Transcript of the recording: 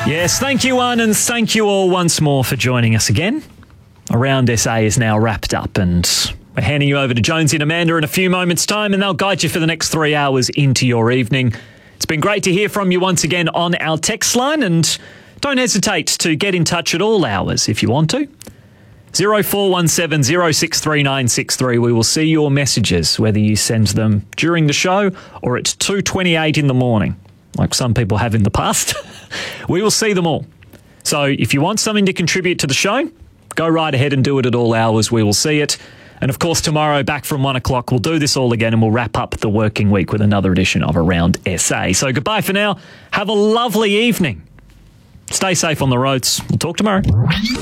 Yes, thank you, one, and thank you all once more for joining us again. Around SA is now wrapped up, and we're handing you over to Jonesy and Amanda in a few moments' time, and they'll guide you for the next 3 hours into your evening. It's been great to hear from you once again on our text line, and don't hesitate to get in touch at all hours if you want to. 0417 063963. We will see your messages, whether you send them during the show or at 2:28 in the morning, like some people have in the past. We will see them all. So if you want something to contribute to the show, go right ahead and do it at all hours. We will see it. And of course, tomorrow, back from 1 o'clock, we'll do this all again and we'll wrap up the working week with another edition of Around SA. So goodbye for now. Have a lovely evening. Stay safe on the roads. We'll talk tomorrow.